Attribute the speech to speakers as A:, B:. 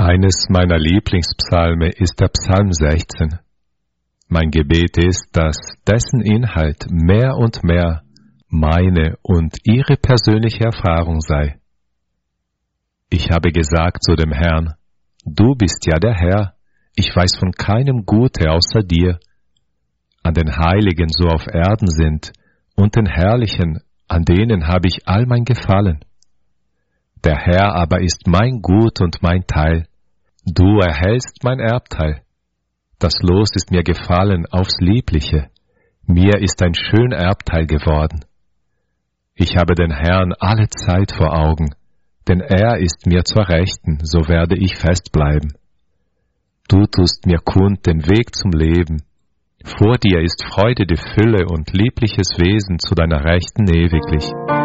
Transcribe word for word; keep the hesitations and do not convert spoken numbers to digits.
A: Eines meiner Lieblingspsalme ist der Psalm sechzehn. Mein Gebet ist, dass dessen Inhalt mehr und mehr meine und Ihre persönliche Erfahrung sei. Ich habe gesagt zu dem Herrn, du bist ja der Herr, ich weiß von keinem Gute außer dir. An den Heiligen so auf Erden sind und den Herrlichen, an denen habe ich all mein Gefallen. Der Herr aber ist mein Gut und mein Teil. Du erhältst mein Erbteil. Das Los ist mir gefallen aufs Liebliche. Mir ist ein schön Erbteil geworden. Ich habe den Herrn alle Zeit vor Augen, denn er ist mir zur Rechten, so werde ich festbleiben. Du tust mir kund den Weg zum Leben. Vor dir ist Freude die Fülle und liebliches Wesen zu deiner Rechten ewiglich.